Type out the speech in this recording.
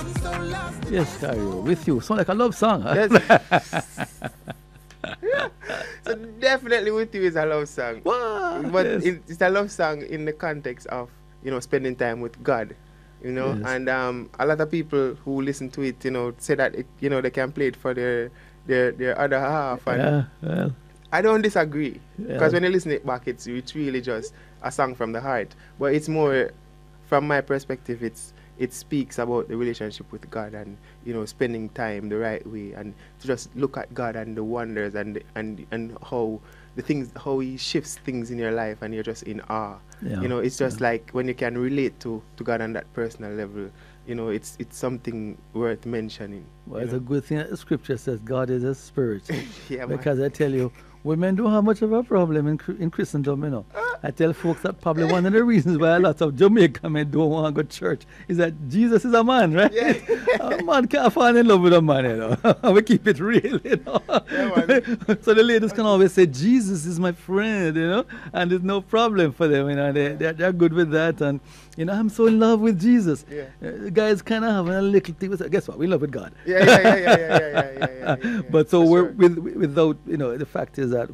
Yes, Cairo, with you. Sound like a love song. Huh? Yes. So definitely with you is a love song. What? But Yes. it's a love song in the context of, spending time with God. Yes. And a lot of people who listen to it, say that they can play it for their other half. And Yeah, well, I don't disagree, because yeah. when you listen it back, it's really just a song from the heart. But it's more, from my perspective, it speaks about the relationship with God, and spending time the right way, and to just look at God and the wonders, and how He shifts things in your life, and you're just in awe. Yeah, It's just yeah. like when you can relate to God on that personal level. It's something worth mentioning. Well, it's a good thing that the scripture says God is a spirit. Yeah, man. Because I tell you, women don't have much of a problem in Christendom. I tell folks that probably one of the reasons why a lot of Jamaican men don't want to go to church is that Jesus is a man, right? Yeah. A man can't fall in love with a man. We keep it real. Yeah, man. So the ladies can always say, Jesus is my friend, and there's no problem for them. They're good with that. And, I'm so in love with Jesus. Yeah. The guys kind of having a little thing. Guess what? We in love with God. Yeah. But so For we're sure. without, the fact is that